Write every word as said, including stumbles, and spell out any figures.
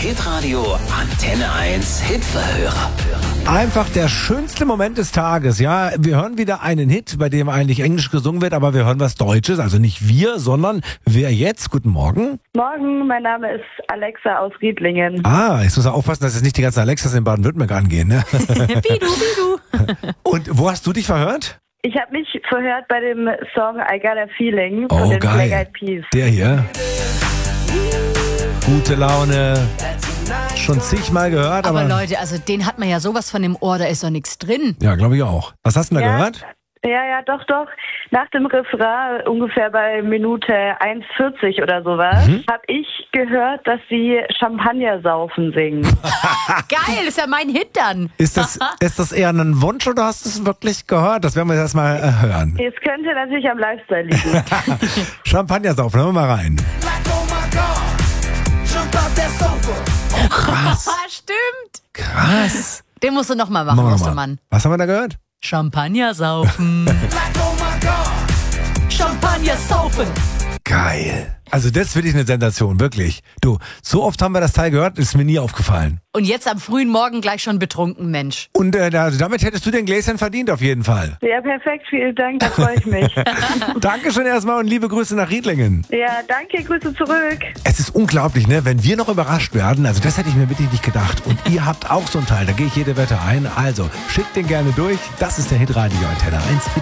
Hitradio Antenne eins Hitverhörer. Einfach der schönste Moment des Tages, ja. Wir hören wieder einen Hit, bei dem eigentlich Englisch gesungen wird, aber wir hören was Deutsches. Also nicht wir, sondern wer jetzt? Guten Morgen. Morgen, mein Name ist Alexa aus Riedlingen. Ah, jetzt muss er aufpassen, dass jetzt nicht die ganzen Alexas in Baden-Württemberg angehen, ne? Bidu, Bidu. Und wo hast du dich verhört? Ich habe mich verhört bei dem Song I Got a Feeling von Oh, den Black geil. Eyed Peas. Der hier. Gute Laune. Schon zigmal gehört, aber... Aber Leute, also den hat man ja sowas von im Ohr, da ist doch nichts drin. Ja, glaube ich auch. Was hast du denn da Ja. gehört? Ja, ja, doch, doch. Nach dem Refrain, ungefähr bei Minute eins vierzig oder sowas, Mhm. habe ich gehört, dass sie Champagner saufen singen. Geil, ist ja mein Hit dann. Ist das, ist das eher ein Wunsch oder hast du es wirklich gehört? Das werden wir jetzt mal äh, hören. Es könnte natürlich am Lifestyle liegen. Champagner saufen, hören wir mal rein. Oh, krass. Ah, stimmt. Krass. Den musst du noch mal machen, Machen wir musst du, mal. Mann. Was haben wir da gehört? Champagner saufen. Champagner saufen. Geil. Also das finde ich eine Sensation, wirklich. Du, so oft haben wir das Teil gehört, ist mir nie aufgefallen. Und jetzt am frühen Morgen gleich schon betrunken, Mensch. Und äh, da- damit hättest du den Gläschen verdient auf jeden Fall. Ja, perfekt, vielen Dank, da freue ich mich. Dankeschön erstmal und liebe Grüße nach Riedlingen. Ja, danke, Grüße zurück. Es ist unglaublich, ne? Wenn wir noch überrascht werden, also das hätte ich mir wirklich nicht gedacht. Und ihr habt auch so ein Teil, da gehe ich jede Wette ein. Also schickt den gerne durch. Das ist der Hitradio Antenne eins Hit.